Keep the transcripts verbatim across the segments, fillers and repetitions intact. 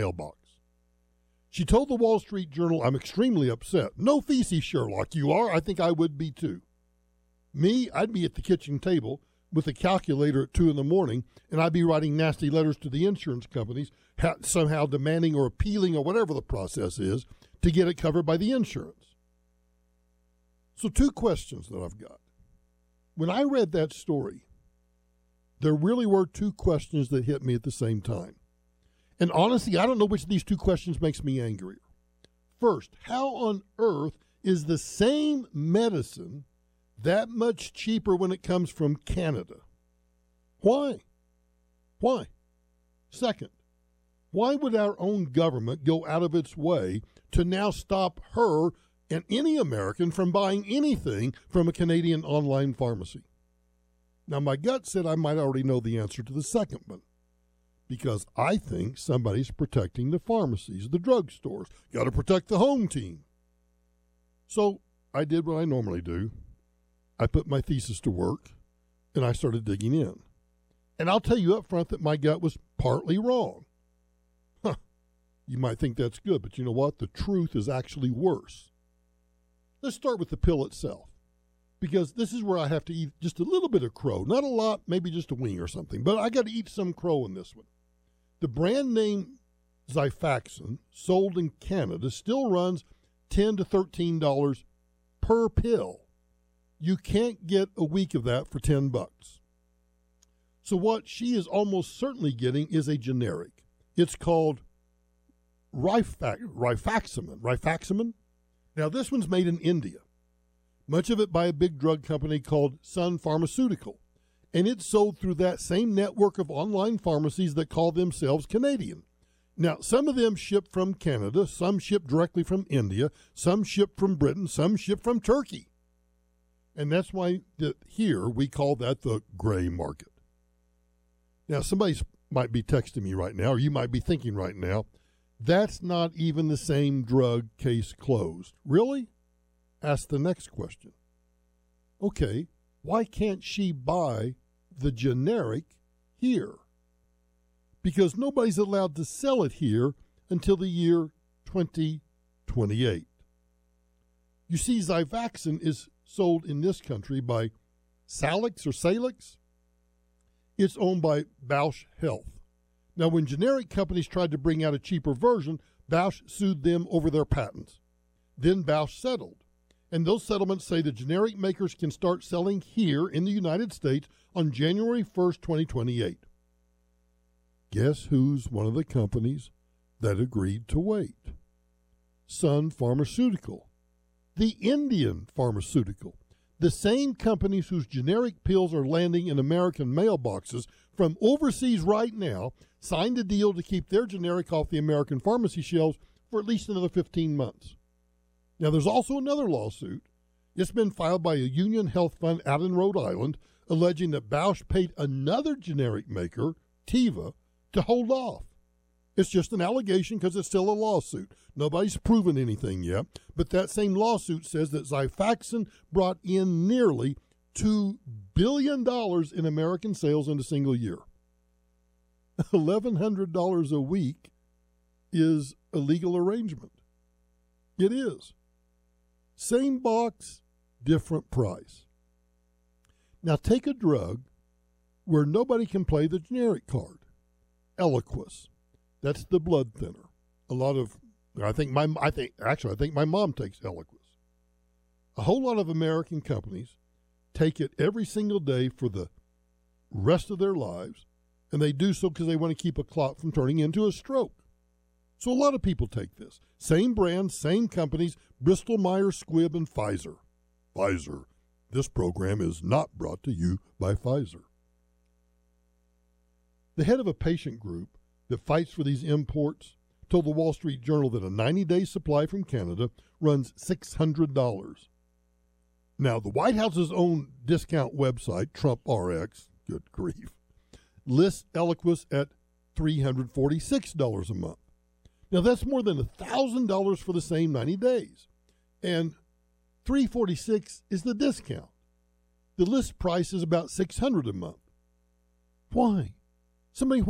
mailbox. She told the Wall Street Journal, "I'm extremely upset. No feces, Sherlock. You are? I think I would be too. Me, I'd be at the kitchen table with a calculator at two in the morning, and I'd be writing nasty letters to the insurance companies, ha- somehow demanding or appealing or whatever the process is to get it covered by the insurance." So two questions that I've got. When I read that story, there really were two questions that hit me at the same time. And honestly, I don't know which of these two questions makes me angrier. First, how on earth is the same medicine that much cheaper when it comes from Canada? Why? Why? Second, why would our own government go out of its way to now stop her and any American from buying anything from a Canadian online pharmacy? Now, my gut said I might already know the answer to the second one, because I think somebody's protecting the pharmacies, the drugstores. Got to protect the home team. So I did what I normally do. I put my thesis to work, and I started digging in. And I'll tell you up front that my gut was partly wrong. Huh. You might think that's good, but you know what? The truth is actually worse. Let's start with the pill itself, because this is where I have to eat just a little bit of crow. Not a lot, maybe just a wing or something, but I got to eat some crow in this one. The brand name Xifaxan, sold in Canada, still runs ten to thirteen dollars per pill. You can't get a week of that for ten bucks. So what she is almost certainly getting is a generic. It's called Rifax- Rifaximin. Rifaximin? Now, this one's made in India, much of it by a big drug company called Sun Pharmaceutical, and it's sold through that same network of online pharmacies that call themselves Canadian. Now, some of them ship from Canada, some ship directly from India, some ship from Britain, some ship from Turkey. And that's why that here we call that the gray market. Now, somebody might be texting me right now, or you might be thinking right now, that's not even the same drug, case closed. Really? Ask the next question. Okay, why can't she buy the generic here? Because nobody's allowed to sell it here until the year twenty twenty-eight. You see, Xifaxan is sold in this country by Salix or Salix. It's owned by Bausch Health. Now, when generic companies tried to bring out a cheaper version, Bausch sued them over their patents. Then Bausch settled. And those settlements say the generic makers can start selling here in the United States on January first, twenty twenty-eight. Guess who's one of the companies that agreed to wait? Sun Pharmaceutical, the Indian pharmaceutical. The same companies whose generic pills are landing in American mailboxes from overseas right now signed a deal to keep their generic off the American pharmacy shelves for at least another fifteen months. Now, there's also another lawsuit. It's been filed by a Union Health Fund out in Rhode Island, alleging that Bausch paid another generic maker, Teva, to hold off. It's just an allegation because it's still a lawsuit. Nobody's proven anything yet, but that same lawsuit says that Xifaxan brought in nearly two billion dollars in American sales in a single year. eleven hundred dollars a week is a legal arrangement. It is. Same box, different price. Now take a drug where nobody can play the generic card. Eliquis. That's the blood thinner. A lot of, I think my, I think, actually, I think my mom takes Eliquis. A whole lot of American companies take it every single day for the rest of their lives, and they do so because they want to keep a clot from turning into a stroke. So a lot of people take this. Same brand, same companies, Bristol Myers Squibb and Pfizer. Pfizer. This program is not brought to you by Pfizer. The head of a patient group that fights for these imports told the Wall Street Journal that a ninety-day supply from Canada runs six hundred dollars. Now, the White House's own discount website, Trump R X, good grief, lists Eliquis at three hundred forty-six dollars a month. Now, that's more than one thousand dollars for the same ninety days. And three hundred forty-six dollars is the discount. The list price is about six hundred dollars a month. Why? Somebody, why?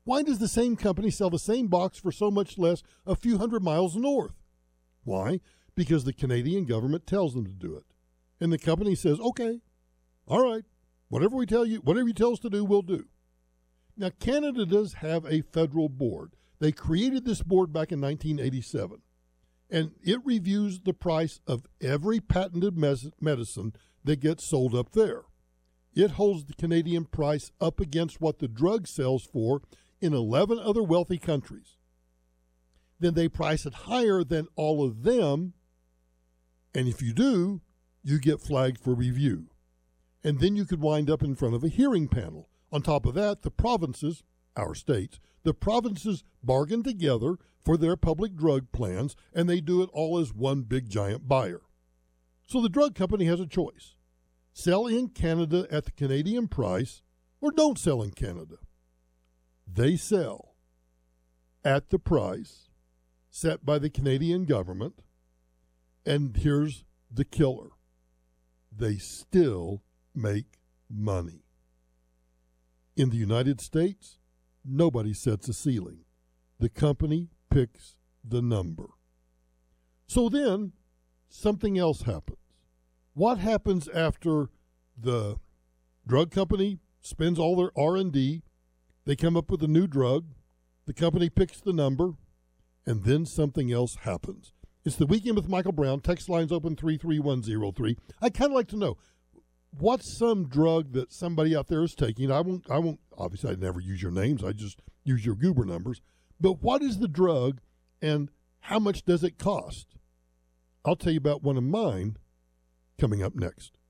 Why does the same company sell the same box for so much less a few hundred miles north? Why? Because the Canadian government tells them to do it. And the company says, okay, all right, whatever we tell you, whatever you tell us to do, we'll do. Now, Canada does have a federal board. They created this board back in nineteen eighty-seven, and it reviews the price of every patented mes- medicine that gets sold up there. It holds the Canadian price up against what the drug sells for in eleven other wealthy countries. Then they price it higher than all of them, and if you do, you get flagged for review. And then you could wind up in front of a hearing panel. On top of that, the provinces, our states, the provinces bargain together for their public drug plans, and they do it all as one big giant buyer. So the drug company has a choice. Sell in Canada at the Canadian price, or don't sell in Canada. They sell at the price set by the Canadian government, and here's the killer. They still make money. In the United States, nobody sets a ceiling. The company picks the number. So then, something else happens. What happens after the drug company spends all their R and D, they come up with a new drug, the company picks the number, and then something else happens. It's the Weekend with Michael Brown. Text lines open three three one zero three. I'd kind of like to know, what's some drug that somebody out there is taking? I won't, I won't, obviously I'd never use your names. I just use your goober numbers. But what is the drug and how much does it cost? I'll tell you about one of mine coming up next.